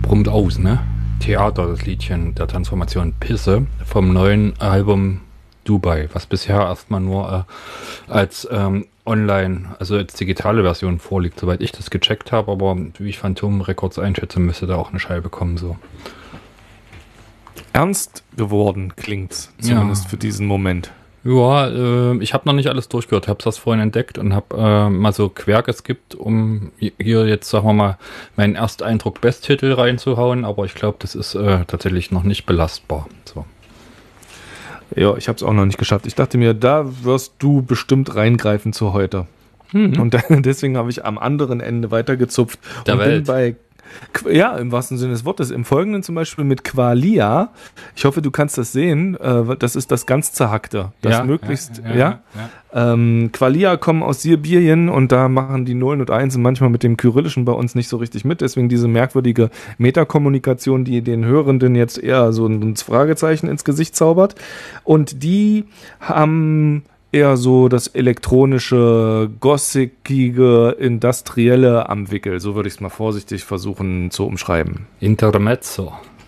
brummt aus, ne? Theater, das Liedchen der Transformation Pisse vom neuen Album Dubai, was bisher erstmal nur als online, also als digitale Version vorliegt, soweit ich das gecheckt habe, aber wie ich Phantom Records einschätze, müsste da auch eine Scheibe kommen, so. Ernst geworden klingt's, zumindest für diesen Moment. Ja, ich habe noch nicht alles durchgehört, habe das vorhin entdeckt und habe mal so quer geskippt, um hier jetzt, sagen wir mal, meinen Ersteindruck Besttitel reinzuhauen, aber ich glaube, das ist tatsächlich noch nicht belastbar. So. Ja, ich habe es auch noch nicht geschafft. Ich dachte mir, da wirst du bestimmt reingreifen zu heute. Und deswegen habe ich am anderen Ende weitergezupft. Der und Welt. bin bei, ja, im wahrsten Sinne des Wortes. Im Folgenden zum Beispiel mit Qualia. Ich hoffe, du kannst das sehen. Das ist das ganz Zerhackte. Das Ja, möglichst, ja. Qualia kommen aus Sibirien und da machen die Nullen und Einsen manchmal mit dem Kyrillischen bei uns nicht so richtig mit. Deswegen diese merkwürdige Metakommunikation, die den Hörenden jetzt eher so ein Fragezeichen ins Gesicht zaubert. Und die haben eher so das elektronische, gossipige, industrielle am Wickel. So würde ich es mal vorsichtig versuchen zu umschreiben. Intermezzo.